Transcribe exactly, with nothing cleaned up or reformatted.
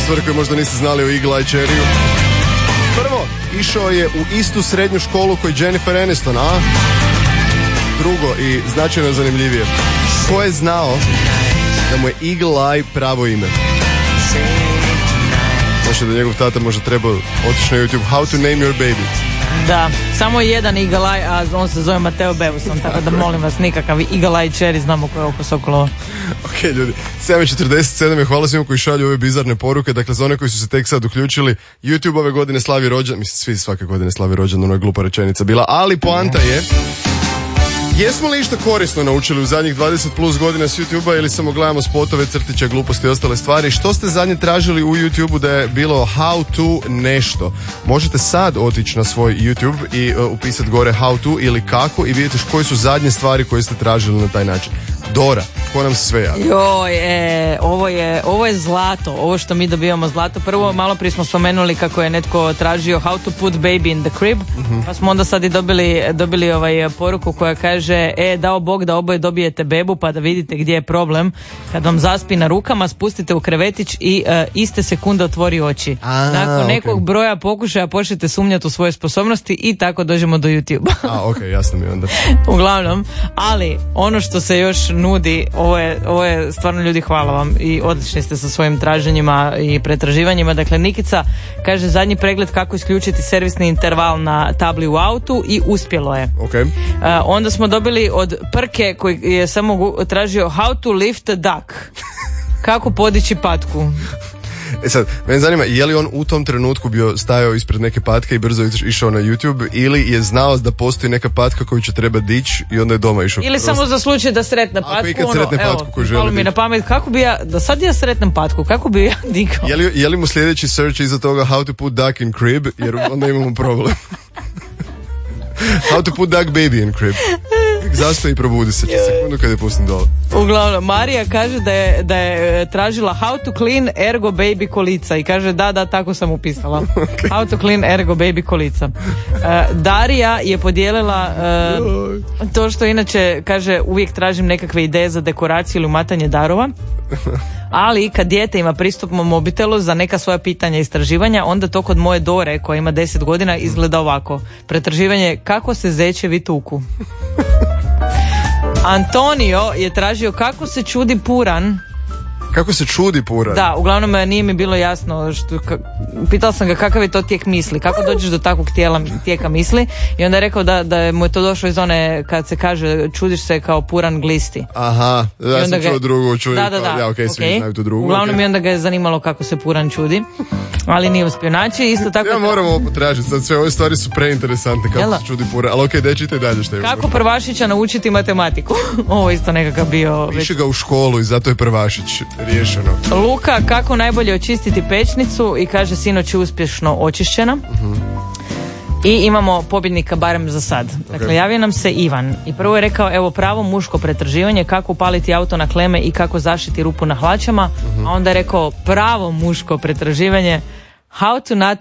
stvari koje možda niste znali o Eagle Eye Cherryu. Prvo, išao je u istu srednju školu koji Jennifer Aniston, a? Drugo i značajno zanimljivije. Ko je znao da mu je Eagle Eye pravo ime? Znači da njegov tata možda treba otići na YouTube How to name your baby. Da, samo jedan Eagle Eye, a on se zove Mateo Beuson, tako da molim vas nikakav Eagle Eye Cherry, znamo ko je oko Sokolova. Ok, ljudi, sedam četrdeset sedam je, hvala svima koji šalju ove bizarne poruke. Dakle, za one koji su se tek sad uključili, YouTube ove godine slavi rođendan, mislim svi svake godine slavi rođendan, ono je glupa rečenica bila, ali poanta je, jesmo li išta korisno naučili u zadnjih dvadeset plus godina s YouTube-a ili samo gledamo spotove, crtiće, gluposti i ostale stvari? Što ste zadnje tražili u YouTube-u da je bilo how to nešto? Možete sad otići na svoj YouTube i uh, upisati gore how to ili kako i vidjeti koje su zadnje stvari koje ste tražili na taj način. Dora, ko nam sve javi? Joj, e, ovo, je, ovo je zlato, ovo što mi dobivamo zlato. Prvo, malo prije smo spomenuli kako je netko tražio how to put baby in the crib, uh-huh. pa smo onda sad i dobili, dobili ovaj poruku koja kaže, e, dao Bog da oboje dobijete bebu pa da vidite gdje je problem. Kad vam zaspi na rukama, spustite u krevetić i uh, iste sekunde otvori oči. A, nakon nekog okay. broja pokušaja počnete sumnjati u svoje sposobnosti i tako dođemo do YouTube. A, ok, jasno mi onda. Uglavnom, ali ono što se još nudi, ovo je, ovo je stvarno, ljudi, hvala vam i odlični ste sa svojim traženjima i pretraživanjima. Dakle, Nikica kaže zadnji pregled kako isključiti servisni interval na tabli u autu i uspjelo je. Okay. Uh, onda smo dobili od Prke koji je samo tražio how to lift a duck. Kako podići patku. E sad, mene zanima, je li on u tom trenutku bio stajao ispred neke patke i brzo išao na YouTube ili je znao da postoji neka patka koju će treba dići i onda je doma išao? Ili samo za slučaj da sretne patku. Ako ikad sretne ono, patku koju želi dići. Mi na pamet, kako bi ja, da sad ja sretnem patku, kako bi ja digao? Je li, je li mu sljedeći search iza toga how to put duck in crib, jer onda imamo problem. How to put duck baby in crib. Zastoji i probudi se, sekundu kad je pustim dole. Uglavnom, Marija kaže da je, da je tražila how to clean ergo baby kolica i kaže da, da, tako sam upisala. Okay. How to clean ergo baby kolica. Uh, Darija je podijelila uh, to što inače kaže uvijek tražim nekakve ideje za dekoraciju ili umatanje darova. Ali kad dijete ima pristup mobitelu za neka svoja pitanja i istraživanja, onda to kod moje Dore koja ima deset godina izgleda ovako. Pretraživanje kako se zečevi tuku. Antonio je tražio kako se čudi puran. Kako se čudi puran? Da, uglavnom nije mi bilo jasno što, ka, pitala sam ga kakav je to tijek misli, kako dođeš do takvog tijela, tijeka misli i onda je rekao da, da mu je to došlo iz one kad se kaže čudiš se kao puran glisti. Aha, ja sam ga, čuo drugu, čudim. Da, da, da. Ja, okay, svi okay. znaju tu drugu. Uglavnom okay. i onda ga je zanimalo kako se puran čudi, ali nije uspio naći. Isto tako. Ja moram ovo potražiti, sad sve ove stvari su preinteresantne kako Jela. se čudi puran, ali okej, okay, daj čitaj dalje što je. Kako prvašića naučiti matematiku? Ovo isto nekakav bio. Piše već... ga u školu i zato je prvašić riješeno. Luka, kako najbolje očistiti pečnicu i kaže sinoć je uspješno očišćena. Uh-huh. I imamo pobjednika barem za sad. Dakle, okay. javio nam se Ivan i prvo je rekao evo pravo muško pretraživanje kako upaliti auto na kleme i kako zašiti rupu na hlačama, uh-huh. a onda je rekao pravo muško pretraživanje how to not